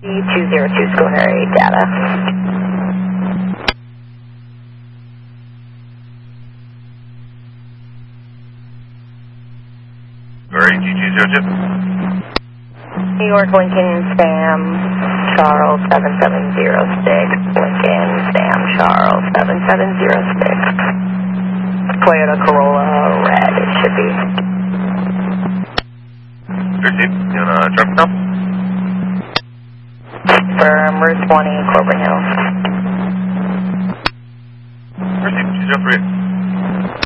202 Schoonary data. New York, Lincoln, Sam, Charles, 7706. Lincoln, Sam, Charles, 7706. Toyota Corolla, red, it should be. Received. You want to drop now? From Route 20, Corbin Hill. Received. 203.